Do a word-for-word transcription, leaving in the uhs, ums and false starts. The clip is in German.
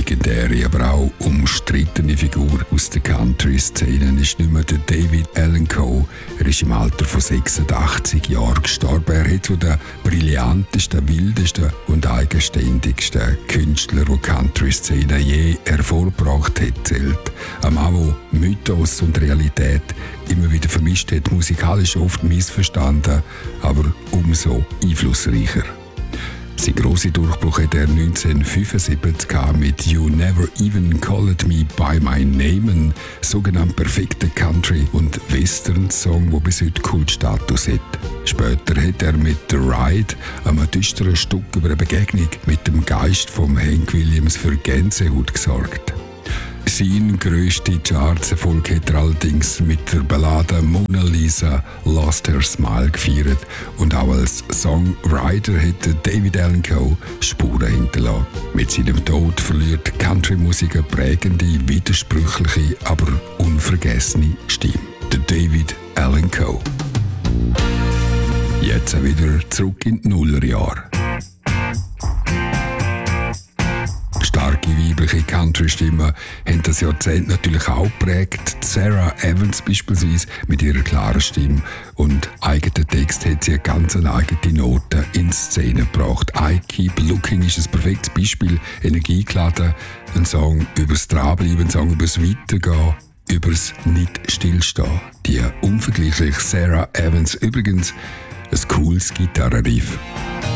legendäre, aber auch umstrittene Figur aus der Country-Szene ist nicht mehr der David Allan Coe. Er ist im Alter von sechsundachtzig Jahren gestorben. Er hat zu den brillantesten, wildesten und eigenständigsten Künstlern, die die Country-Szene je hervorgebracht hat, zählt. Ein Mann, der Mythos und Realität immer wieder vermischt hat, musikalisch oft missverstanden, aber umso einflussreicher. Sein grosser Durchbruch hat er neunzehnhundertfünfundsiebzig mit «You Never Even Called Me By My Name», ein sogenannt perfekter Country- und Western-Song, der bis heute Kultstatus hat. Später hat er mit «The Ride», einem düsteren Stück über eine Begegnung mit dem Geist von Hank Williams, für Gänsehaut gesorgt. Sein grösster Charts-Erfolg hat er allerdings mit der Ballade «Mona Lisa Lost Her Smile» gefeiert, und auch als Songwriter hat David Allan Coe Spuren hinterlassen. Mit seinem Tod verliert Country-Musik eine prägende, widersprüchliche, aber unvergessene Stimme. Der David Allan Coe. Jetzt auch wieder zurück in die Nullerjahre. Starke weibliche Country-Stimmen haben das Jahrzehnt natürlich auch geprägt. Sarah Evans beispielsweise mit ihrer klaren Stimme und eigenen Text hat sie eine ganz eigene Note in Szene gebracht. «I Keep Looking» ist ein perfektes Beispiel. Energiegeladen, ein Song übers Dranbleiben, ein Song übers Weitergehen, übers Nicht-Stillstehen. Die unvergleichliche Sarah Evans, übrigens ein cooles Gitarrenriff.